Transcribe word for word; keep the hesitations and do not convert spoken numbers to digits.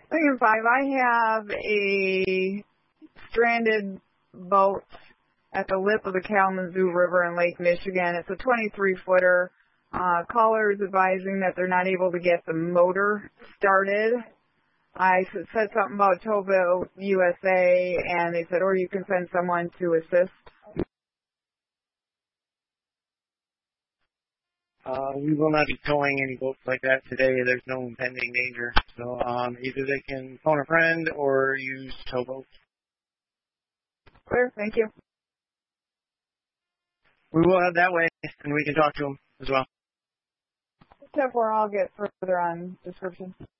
Thing five, I have a stranded boat at the lip of the Kalamazoo River in Lake Michigan. It's a twenty-three footer. Uh, caller is advising that they're not able to get the motor started. I said something about Towboat U S A, and they said, or you can send someone to assist. Uh, we will not be towing any boats like that today. There's no impending danger. So um, either they can phone a friend or use towboats. Clear, thank you. We will head that way, and we can talk to them as well. Except where I'll get further on description.